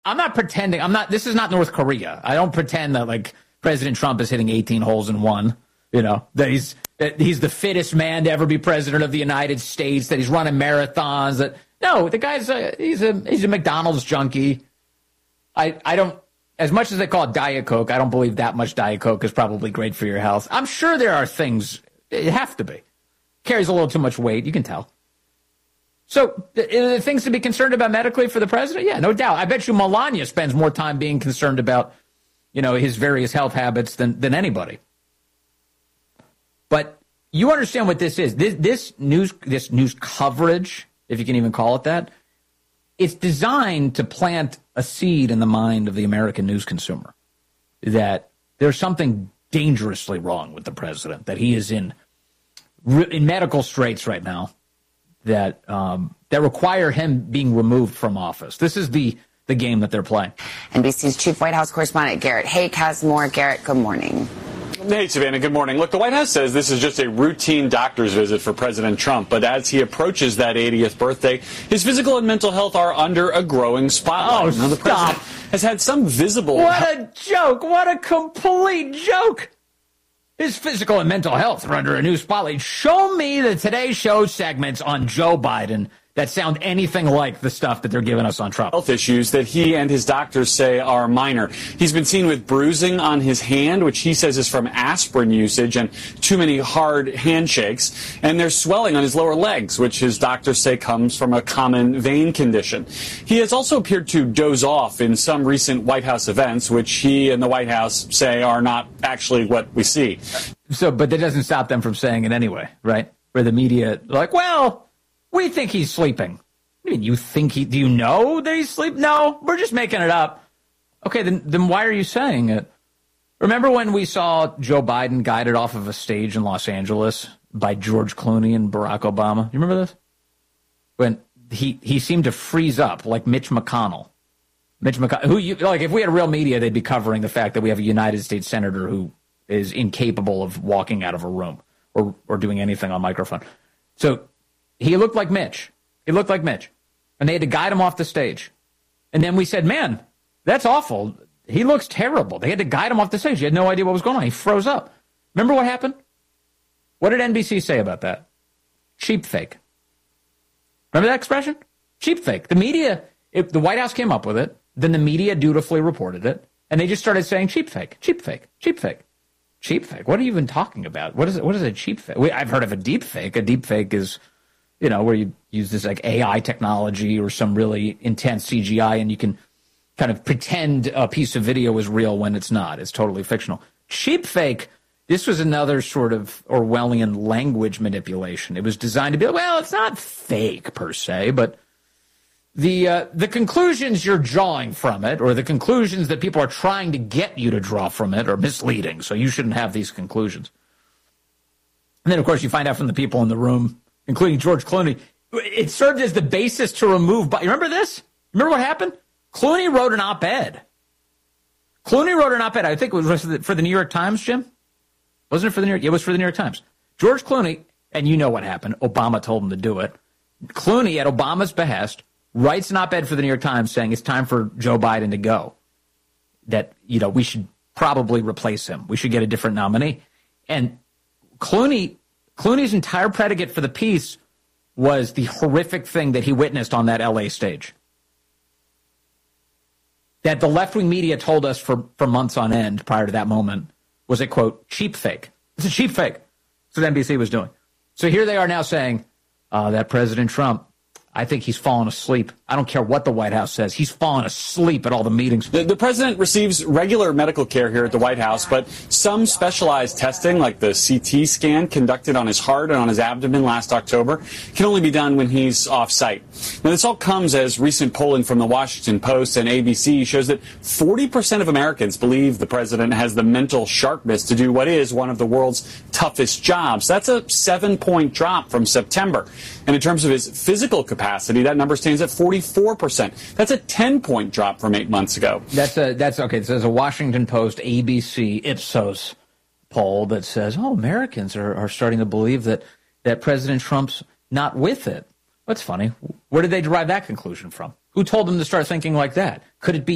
I'm not pretending. This is not North Korea. I don't pretend that like President Trump is hitting 18 holes in one, that he's the fittest man to ever be president of the United States, that he's running marathons. No, the guy's he's a McDonald's junkie. I don't, as much as they call it Diet Coke, I don't believe that much Diet Coke is probably great for your health. I'm sure there are things, it have to be. Carries a little too much weight, you can tell. So, the things to be concerned about medically for the president? Yeah, no doubt. I bet you Melania spends more time being concerned about, his various health habits than anybody. But you understand what this is. This news coverage, if you can even call it that, it's designed to plant a seed in the mind of the American news consumer that there's something dangerously wrong with the president, that he is in medical straits right now that require him being removed from office. This is the game that they're playing. NBC's chief White House correspondent Garrett Haake has more. Garrett, good morning. Hey, Savannah, good morning. Look, the White House says this is just a routine doctor's visit for President Trump, but as he approaches that 80th birthday, his physical and mental health are under a growing spotlight. Oh, now, the president has had some visible... What a joke! What a complete joke! His physical and mental health are under a new spotlight. Show me the Today Show segments on Joe Biden that sound anything like the stuff that they're giving us on Trump. Health issues that he and his doctors say are minor. He's been seen with bruising on his hand, which he says is from aspirin usage and too many hard handshakes. And there's swelling on his lower legs, which his doctors say comes from a common vein condition. He has also appeared to doze off in some recent White House events, which he and the White House say are not actually what we see. But that doesn't stop them from saying it anyway, right? Where the media, like, well, we think he's sleeping. What do you mean, do you know that he's sleeping? No, we're just making it up. Okay, then why are you saying it? Remember when we saw Joe Biden guided off of a stage in Los Angeles by George Clooney and Barack Obama? You remember this? When he seemed to freeze up like Mitch McConnell. If we had real media, they'd be covering the fact that we have a United States senator who is incapable of walking out of a room or doing anything on microphone. So he looked like Mitch. And they had to guide him off the stage. And then we said, man, that's awful. He looks terrible. They had to guide him off the stage. He had no idea what was going on. He froze up. Remember what happened? What did NBC say about that? Cheap fake. Remember that expression? Cheap fake. The media, the White House came up with it. Then the media dutifully reported it. And they just started saying cheap fake, cheap fake, cheap fake. Cheap fake? What are you even talking about? What is a cheap fake? I've heard of a deep fake. A deep fake is, where you use this like AI technology or some really intense CGI and you can kind of pretend a piece of video is real when it's not. It's totally fictional. Cheap fake, this was another sort of Orwellian language manipulation. It was designed to be, well, it's not fake per se, but the conclusions you're drawing from it or the conclusions that people are trying to get you to draw from it are misleading, so you shouldn't have these conclusions. And then, of course, you find out from the people in the room, including George Clooney, it served as the basis to remove... You remember this? Remember what happened? Clooney wrote an op-ed. I think it was for the New York Times, Jim? Wasn't it for the New York? It was for the New York Times. George Clooney, and you know what happened. Obama told him to do it. Clooney, at Obama's behest, writes an op-ed for the New York Times saying it's time for Joe Biden to go. That, we should probably replace him. We should get a different nominee. And Clooney's entire predicate for the piece was the horrific thing that he witnessed on that L.A. stage. That the left-wing media told us for months on end prior to that moment was a, quote, cheap fake. It's a cheap fake. That's what NBC was doing. So here they are now saying that President Trump, I think he's fallen asleep. I don't care what the White House says. He's fallen asleep at all the meetings. The president receives regular medical care here at the White House, but some specialized testing, like the CT scan conducted on his heart and on his abdomen last October, can only be done when he's off-site. Now, this all comes as recent polling from the Washington Post and ABC shows that 40% of Americans believe the president has the mental sharpness to do what is one of the world's toughest jobs. That's a 7-point drop from September. And in terms of his physical capacity, that number stands at 44%. That's a 10-point drop from 8 months ago. That's okay. There's a Washington Post, ABC, Ipsos poll that says, Americans are starting to believe that President Trump's not with it. That's funny. Where did they derive that conclusion from? Who told them to start thinking like that? Could it be